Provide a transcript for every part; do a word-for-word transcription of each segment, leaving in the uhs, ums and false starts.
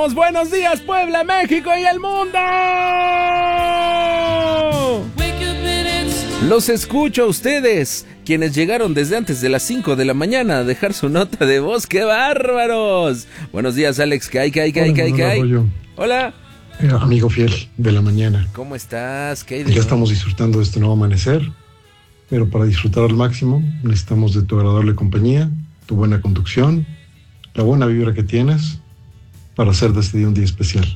Buenos días, Puebla, México y el mundo. Los escucho a ustedes, quienes llegaron desde antes de las cinco de la mañana a dejar su nota de voz. ¡Qué bárbaros! Buenos días, Alex. ¿Qué hay, qué hay, qué hay, qué hay, qué hay? Hola. Eh, amigo fiel de la mañana. ¿Cómo estás? ¿Qué hay de Ya nuevo? estamos disfrutando de este nuevo amanecer, pero para disfrutar al máximo necesitamos de tu agradable compañía, tu buena conducción, la buena vibra que tienes para hacer de este día un día especial.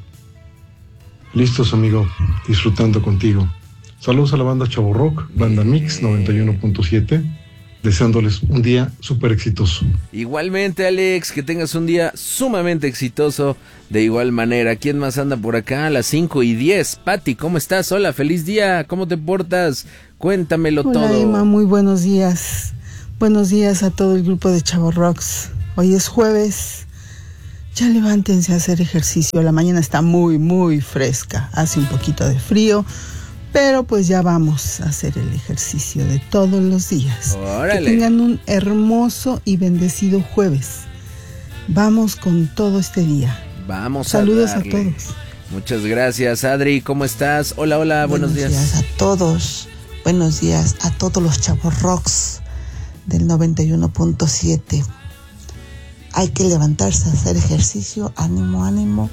Listos, amigo, disfrutando contigo. Saludos a la banda Chavo Rock, banda Mix noventa y uno punto siete, deseándoles un día súper exitoso. Igualmente, Alex, que tengas un día sumamente exitoso. De igual manera, ¿quién más anda por acá? A las cinco y diez. Pati, ¿cómo estás? Hola, feliz día. ¿Cómo te portas? Cuéntamelo Hola, todo. Hola, Emma, muy buenos días. Buenos días a todo el grupo de Chavo Rocks. Hoy es jueves. Ya levántense a hacer ejercicio. La mañana está muy, muy fresca. Hace un poquito de frío, pero pues ya vamos a hacer el ejercicio de todos los días. ¡Órale! Que tengan un hermoso y bendecido jueves. Vamos con todo este día. Vamos Saludos a darle. a todos. Muchas gracias, Adri. ¿Cómo estás? Hola, hola, buenos, buenos días. días a todos. Buenos días a todos los Chavos Rocks del noventa y uno punto siete. Hay que levantarse a hacer ejercicio, ánimo, ánimo,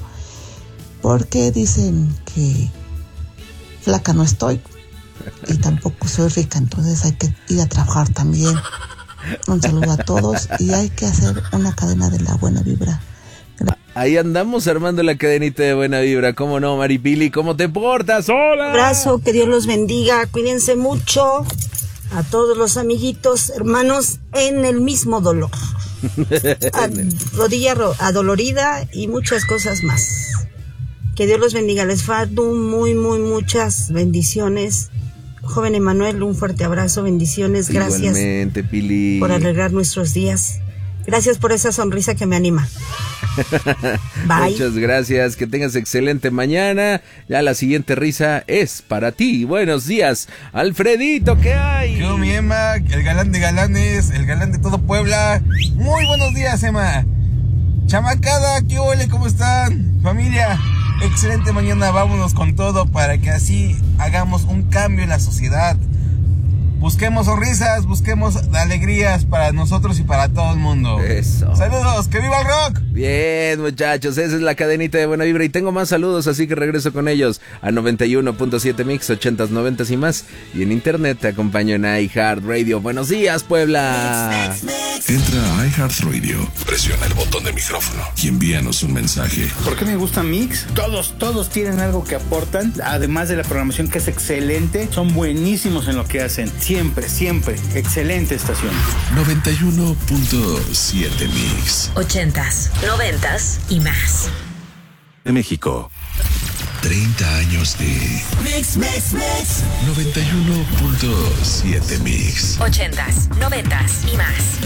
porque dicen que flaca no estoy y tampoco soy rica, entonces hay que ir a trabajar también. Un saludo a todos y hay que hacer una cadena de la buena vibra. Ahí andamos armando la cadenita de buena vibra. ¿Cómo no, Maripili? ¿Cómo te portas? ¡Hola! Abrazo, que Dios los bendiga, cuídense mucho a todos los amiguitos, hermanos, en el mismo dolor. A, rodilla ro, adolorida y muchas cosas más. Que Dios los bendiga. Les falto muy, muy, muchas bendiciones. Joven Emanuel, un fuerte abrazo, bendiciones. Gracias. Igualmente, Pili. Por alegrar nuestros días. Gracias por esa sonrisa que me anima. Bye. Muchas gracias, que tengas excelente mañana. Ya la siguiente risa es para ti. Buenos días, Alfredito, ¿qué hay? Yo, mi Emma, el galán de galanes, el galán de todo Puebla. Muy buenos días, Emma. Chamacada, ¿qué ole? ¿Cómo están? Familia, excelente mañana, vámonos con todo para que así hagamos un cambio en la sociedad. Busquemos sonrisas, busquemos alegrías para nosotros y para todo el mundo. Eso. Saludos, ¡que viva el rock! Bien, muchachos, esa es la cadenita de buena vibra y tengo más saludos, así que regreso con ellos a noventa y uno punto siete Mix, ochentas, noventas y más. Y en internet te acompaño en iHeartRadio. Buenos días, Puebla. Entra a iHeartRadio, presiona el botón de micrófono y envíanos un mensaje. ¿Por qué me gusta Mix? Todos, todos tienen algo que aportan, además de la programación que es excelente, son buenísimos en lo que hacen. Siempre, siempre. Excelente estación. noventa y uno punto siete Mix. Ochentas, noventas y más. De México. treinta años de Mix, mix, mix. noventa y uno punto siete Mix. Ochentas, noventas y más.